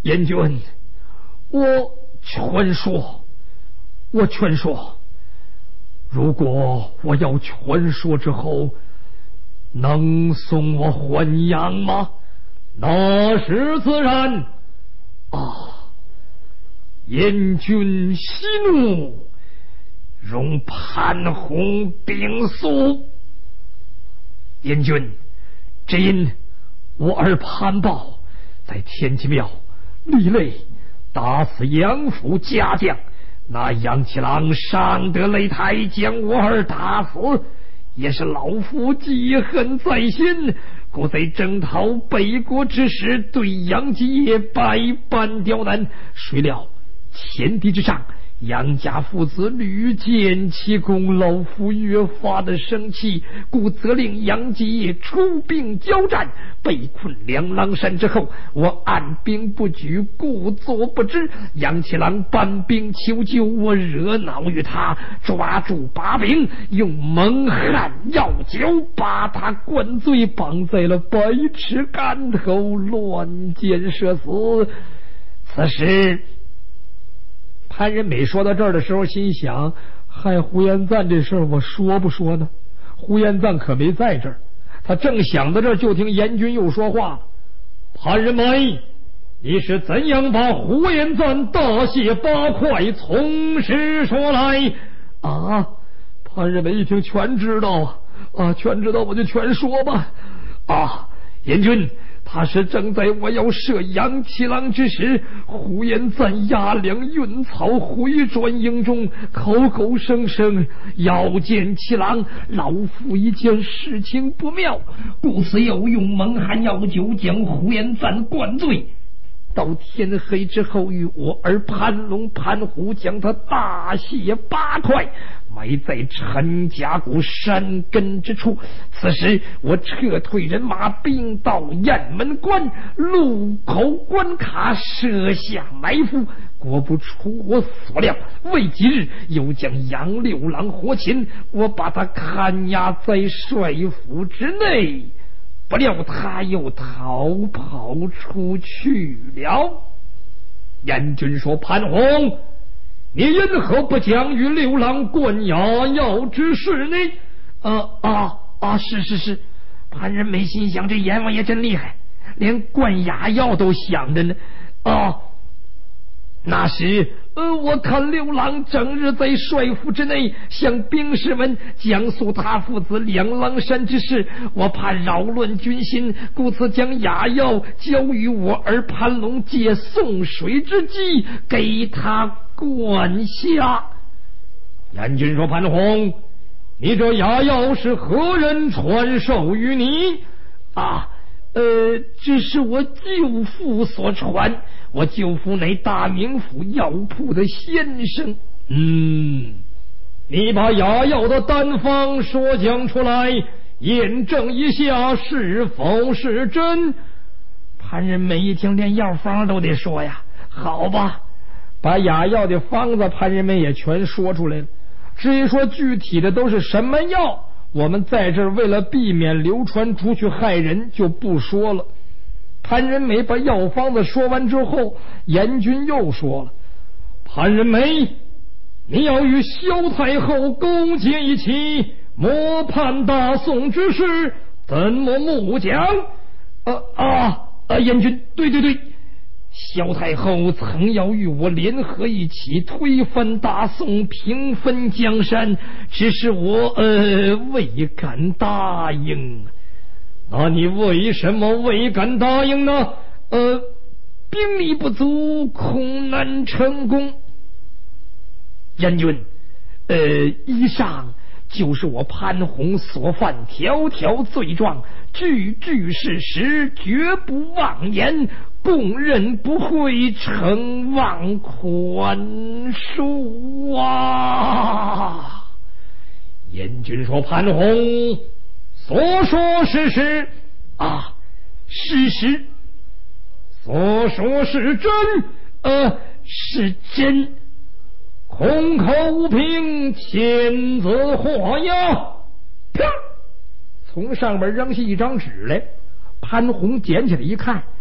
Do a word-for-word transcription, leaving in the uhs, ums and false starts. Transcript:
阎君，我劝说，我劝说，如果我要劝说之后，能送我还阳吗？ 那是自然。 啊，阎君息怒，容潘洪禀诉。阎君，只因我儿潘豹在天机庙立擂打死杨府家将，那杨七郎上得擂台将我儿打死，也是老夫记恨在心，故在征讨北国之时对杨继业百般刁难，谁料天地之上杨家父子屡建奇功，老夫越发的生气，故责令杨继业出兵交战。被困两狼山之后，我按兵不举，故作不知。杨七郎搬兵求救，我惹恼于他，抓住把柄，用蒙汗药酒把他灌醉，绑在了百尺竿头，乱箭射死。此时潘仁美说到这儿的时候，心想：害呼延赞这事儿我说不说呢？呼延赞可没在这儿。他正想到这儿，就听阎君又说话了： 潘仁美，你是怎样把呼延赞大卸八块从实说来？ 啊！潘仁美一听，全知道啊，全知道，我就全说吧。啊，阎君，他是正在我要射杨七郎之时，呼延赞压粮运草回转营中，口口声声要见七郎。老夫一见事情不妙，故此又用蒙汗药酒将呼延赞灌醉。到天黑之后，与我儿潘龙、潘虎将他大卸八块，埋在陈家谷山根之处。此时我撤退人马，兵到雁门关路口关卡，设下埋伏。果不出我所料，未几日又将杨六郎活擒，我把他看押在帅府之内。不料他又逃跑出去了。阎君说：潘洪，你因何不将与六郎灌哑药之事呢？呃啊啊，是是是。潘仁美心想，这阎王爷真厉害，连灌哑药都想着呢。啊，那时呃，我看六郎整日在帅府之内向兵士们讲述他父子两狼山之事，我怕扰乱军心，故此将哑药交与我儿潘龙，借送水之机给他灌下。 阎君说：潘洪，你这哑药是何人传授于你？ 啊，呃，这是我舅父所传。我舅父乃大名府药铺的先生。 嗯，你把哑药的单方说讲出来，验证一下是否是真。 潘仁美一听，连药方都得说呀。好吧，把哑药的方子潘仁美也全说出来了。至于说具体的都是什么药，我们在这儿为了避免流传出去害人，就不说了。潘仁美把药方子说完之后，阎君又说了： 潘仁美，你要与萧太后勾结一起谋叛大宋之事，怎么木讲？ 啊啊啊！阎君，对对对，萧太后曾要与我联合一起推翻大宋，平分江山，只是我呃未敢答应。 那你为什么未敢答应呢？ 呃，兵力不足，恐难成功。阎君，呃，以上就是我潘洪所犯条条罪状，句句事实，绝不妄言，供认不讳，诚望宽恕啊！ 阎君说：潘洪所说是实啊，事实。 所说是真， 呃，是真。 空口无凭，签字画押。 啪！从上面扔下一张纸来，潘洪捡起来一看，